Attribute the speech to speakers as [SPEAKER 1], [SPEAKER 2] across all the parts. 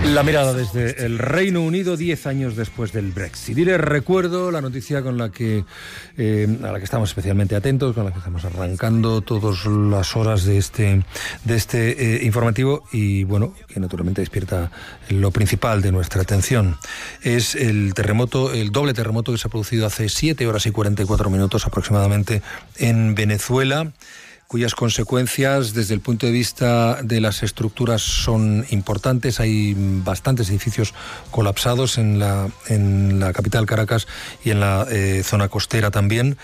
[SPEAKER 1] La mirada desde el Reino Unido 10 años después del Brexit. Y les recuerdo la noticia con la que a la que estamos especialmente atentos, con la que estamos arrancando todas las horas de este informativo y bueno, que naturalmente despierta lo principal de nuestra atención. Es el doble terremoto que se ha producido hace 7 horas y 44 minutos aproximadamente en Venezuela, cuyas consecuencias desde el punto de vista de las estructuras son importantes. Hay bastantes edificios colapsados en la capital Caracas y en la zona costera también.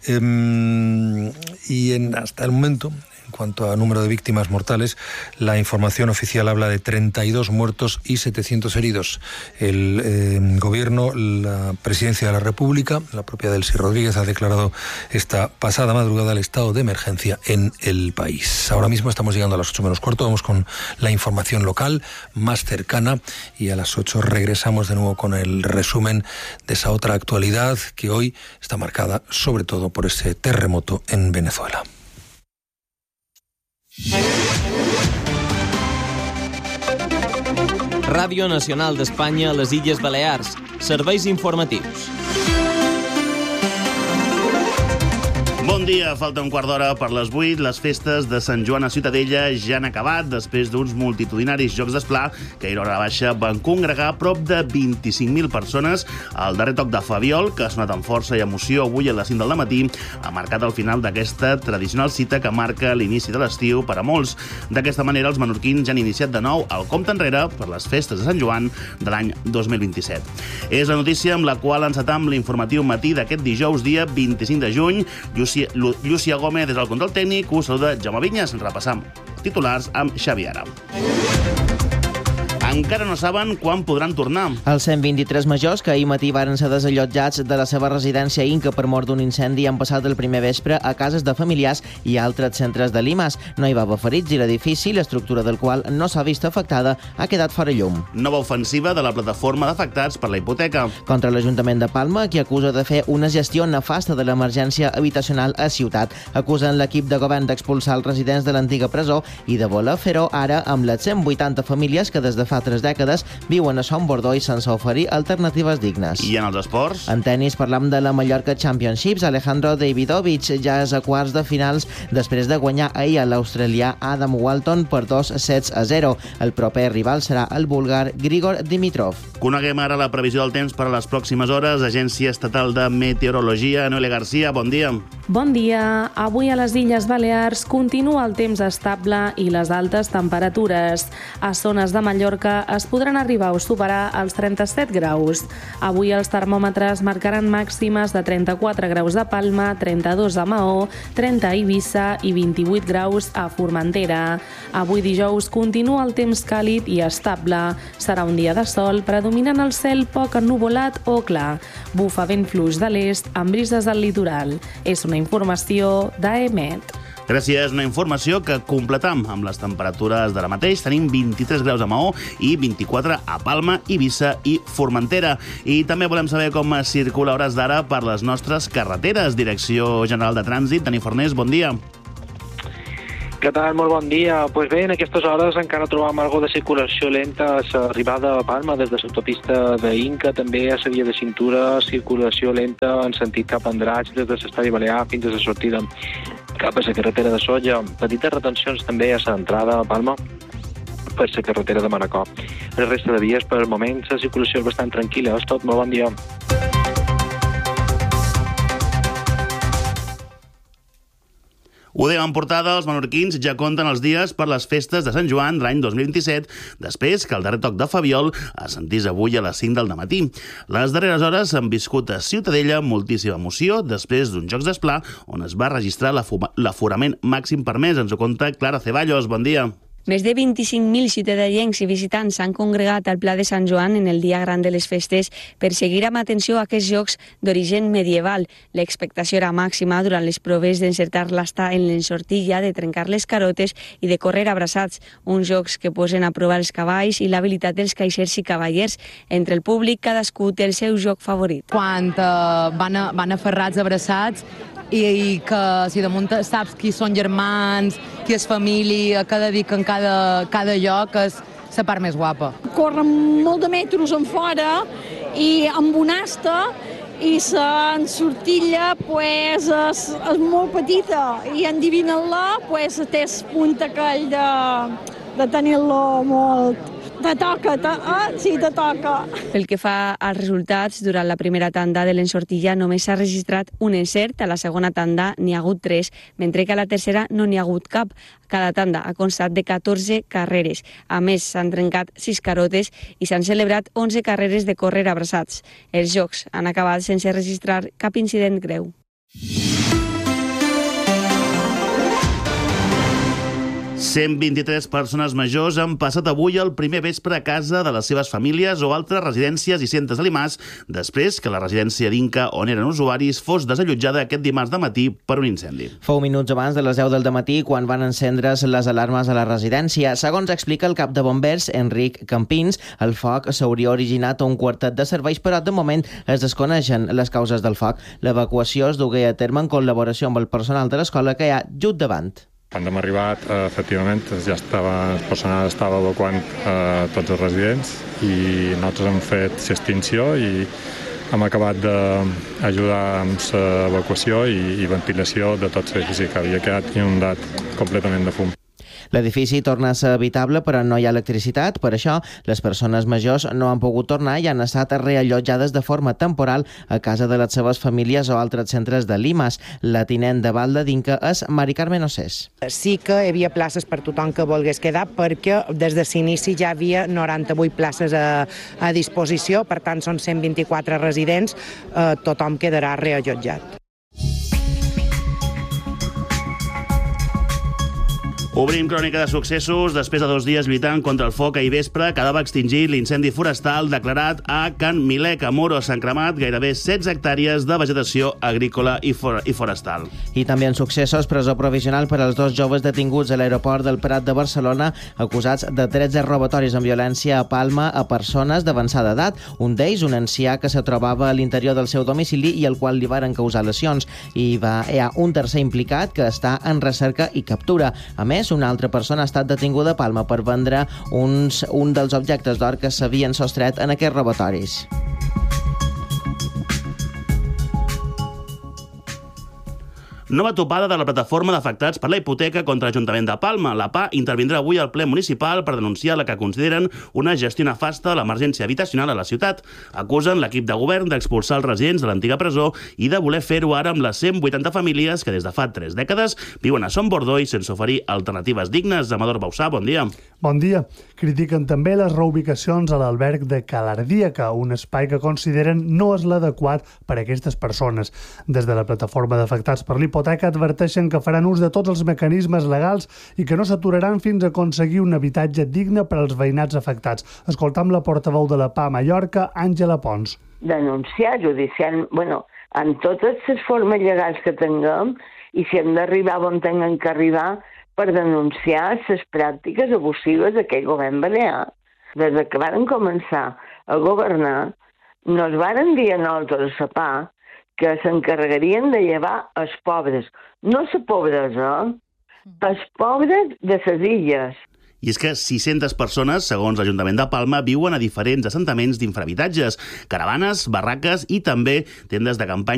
[SPEAKER 1] Hasta el momento, en cuanto a número de víctimas mortales, la información oficial habla de 32 muertos y 700 heridos. El gobierno, la presidencia de la República, la propia Delcy Rodríguez, ha declarado esta pasada madrugada el estado de emergencia en el país. Ahora mismo estamos llegando a las 8 menos cuarto, vamos con la información local más cercana y a las 8 regresamos de nuevo con el resumen de esa otra actualidad que hoy está marcada sobre todo por ese terremoto en Venezuela.
[SPEAKER 2] Ràdio Nacional d'Espanya a les Illes Balears. Serveis informatius.
[SPEAKER 3] Bon dia, falta un quart d'hora per les 8. Les festes de Sant Joan a Ciutadella ja han acabat després d'uns multitudinaris jocs d'esplà que a hora baixa van congregar prop de 25.000 persones. El darrer toc de Fabiol, que ha sonat amb força i emoció avui a les 5 del matí, ha marcat el final d'aquesta tradicional cita que marca l'inici de l'estiu per a molts. D'aquesta manera, els menorquins ja han iniciat de nou el compte enrere per les festes de Sant Joan de l'any 2027. És la notícia amb la qual encetam l'informatiu matí d'aquest dijous, dia 25 de juny. Llúcia Gómez, des del control tècnic, us saluda Jaume Vinyes. Repassam titulars amb Xavi Ara. Encara no saben quan podran tornar.
[SPEAKER 4] Els 123 majors que ahir matí varen ser desallotjats de la seva residència Inca per mort d'un incendi han passat el primer vespre a cases de familiars i altres centres de Limas. No hi va haver ferits i l'edifici, l'estructura del qual no s'ha vist afectada, ha quedat fora llum.
[SPEAKER 3] Nova ofensiva de la plataforma d'afectats per la hipoteca.
[SPEAKER 4] Contra l'Ajuntament de Palma, qui acusa de fer una gestió nefasta de l'emergència habitacional a ciutat. Acusen l'equip de govern d'expulsar els residents de l'antiga presó i de voler fer-ho ara amb les 180 famílies que des de fa 3 dècades viuen a Son Bordó i sense oferir alternatives dignes.
[SPEAKER 3] I en els esports?
[SPEAKER 4] En tennis parlam de la Mallorca Championships. Alejandro Davidovich ja és a quarts de finals després de guanyar ahir a l'australià Adam Walton per 2-0. El proper rival serà el búlgar Grigor Dimitrov.
[SPEAKER 3] Coneguem ara la previsió del temps per a les pròximes hores. Agència Estatal de Meteorologia, Noelia García, bon dia.
[SPEAKER 5] Bon dia. Avui a les Illes Balears continua el temps estable i les altes temperatures. A zones de Mallorca es podran arribar a superar els 37 graus. Avui els termòmetres marcaran màximes de 34 graus a Palma, 32 a Maó, 30 a Eivissa i 28 graus a Formentera. Avui dijous continua el temps càlid i estable. Serà un dia de sol, predominant el cel poc ennuvolat o clar. Bufa vent fluix de l'est amb brises al litoral. És una informació d'AEMET.
[SPEAKER 3] Gràcies, una informació que completam amb les temperatures d'ara mateix. Tenim 23 graus a Maó i 24 a Palma, Eivissa i Formentera. I també volem saber com circula a hores d'ara per les nostres carreteres. Direcció General de Trànsit, Dani Fornés, bon dia.
[SPEAKER 6] Què tal? Molt bon dia. Pues bé, en aquestes hores encara trobam algo de circulació lenta a l'arribada a Palma des de l'autopista d'Inca, també a la via de cintura, circulació lenta en sentit cap a Andratx, des de l'Estadi Balear fins a la sortida cap a la carretera de Sóller. Petites retencions també a l'entrada a Palma per la carretera de Manacor. La resta de vies, per el moment, la circulació és bastant tranquil·la. És tot. Molt bon dia.
[SPEAKER 3] Ho dèiem en portada, els menorquins ja compten els dies per les festes de Sant Joan de l'any 2027, després que el darrer toc de Fabiol es sentís avui a les 5 del matí. Les darreres hores han viscut a Ciutadella moltíssima emoció després d'uns jocs d'esplà on es va registrar l'aforament màxim permès. Ens ho conta Clara Ceballos. Bon dia.
[SPEAKER 7] Més de 25.000 ciutadans i visitants s'han congregat al Pla de Sant Joan en el dia gran de les festes per seguir amb atenció aquests jocs d'origen medieval. L'expectació era màxima durant les proves d'encertar l'asta en l'ensortilla, de trencar les carotes i de córrer abraçats, uns jocs que posen a provar els cavalls i l'habilitat dels caixers i cavallers. Entre el públic, cadascú té el seu joc favorit.
[SPEAKER 8] Quan van aferrats, abraçats, i que si damunt saps qui són germans, qui és família, cada dia que en cada lloc la part més guapa.
[SPEAKER 9] Corren molt de metros en fora i amb un asta i la sortilla pues, és molt petita i endivinant-la pues, té el punt aquell de tenir-lo molt... Te toca.
[SPEAKER 7] Pel que fa als resultats, durant la primera tanda de l'ensortilla només s'ha registrat un encert, a la segona tanda n'hi ha hagut 3, mentre que a la tercera no n'hi ha hagut cap. Cada tanda ha constat de 14 carreres. A més, s'han trencat 6 carotes i s'han celebrat 11 carreres de córrer abraçats. Els jocs han acabat sense registrar cap incident greu.
[SPEAKER 3] «123 persones majors han passat avui el primer vespre a casa de les seves famílies o altres residències i centres de l'IMAS després que la residència d'Inca, on eren usuaris, fos desallotjada aquest dimarts de matí per un incendi.
[SPEAKER 4] Fou minuts abans de les 10 del matí quan van encendre's les alarmes a la residència. Segons explica el cap de bombers, Enric Campins, el foc s'hauria originat a un quartet de serveis, però de moment es desconeixen les causes del foc. L'evacuació es dugué a terme en col·laboració amb el personal de l'escola que hi ha just davant.
[SPEAKER 10] Quan hem arribat, efectivament, el personal estava evacuant tots els residents i nosaltres hem fet l'extinció i hem acabat d'ajudar amb l'evacuació i ventilació de tot l'edifici que havia quedat inundat completament de fum.
[SPEAKER 4] L'edifici torna a ser habitable, però no hi ha electricitat. Per això, les persones majors no han pogut tornar i han estat reallotjades de forma temporal a casa de les seves famílies o altres centres de l'IMAS. La tinent de Valde d'Inca és Mari Carmen Océs.
[SPEAKER 11] Sí que hi havia places per tothom que volgués quedar, perquè des de l'inici ja havia 98 places a disposició, per tant són 124 residents, tothom quedarà reallotjat.
[SPEAKER 3] Obrim crònica de successos. Després de 2 dies lluitant contra el foc ahir vespre, quedava extingit l'incendi forestal declarat a Can Milec. A Muro s'han cremat gairebé 16 hectàrees de vegetació agrícola i forestal.
[SPEAKER 4] I també en successos, presó provisional per als 2 joves detinguts a l'aeroport del Prat de Barcelona, acusats de 13 robatoris amb violència a Palma a persones d'avançada edat. Un d'ells, un ancià que se trobava a l'interior del seu domicili i al qual li varen causar lesions. Hi ha un tercer implicat que està en recerca i captura. A més, una altra persona ha estat detinguda a Palma per vendre un dels objectes d'or que s'havien sostret en aquests robatoris.
[SPEAKER 3] Nova topada de la plataforma d'afectats per la hipoteca contra l'Ajuntament de Palma. La PA intervindrà avui al ple municipal per denunciar la que consideren una gestió nefasta de l'emergència habitacional a la ciutat. Acusen l'equip de govern d'expulsar els residents de l'antiga presó i de voler fer-ho ara amb les 180 famílies que des de fa 3 dècades viuen a Son Bordoi sense oferir alternatives dignes. Amador Bausà, bon dia.
[SPEAKER 12] Bon dia. Critiquen també les reubicacions a l'alberg de Calardíaca, un espai que consideren no és l'adequat per a aquestes persones. Des de la plataforma d'afectats per l'hipoteca adverteixen que faran ús de tots els mecanismes legals i que no s'aturaran fins a aconseguir un habitatge digne per als veïnats afectats. Escoltam la portaveu de la PA a Mallorca, Àngela Pons.
[SPEAKER 13] Denunciar judicialment, en totes les formes legals que tinguem i si hem d'arribar on tinguem que arribar per denunciar les pràctiques abusives d'aquell govern balear. Des que varen començar a governar, nos varen dir a nosaltres a PA que s'encarregarien de llevar els pobres. No la pobresa, els pobres de les illes.
[SPEAKER 3] I és que 600 persones, segons l'Ajuntament de Palma, viuen a diferents assentaments d'infrahabitatges, caravanes, barraques i també tendes de campanya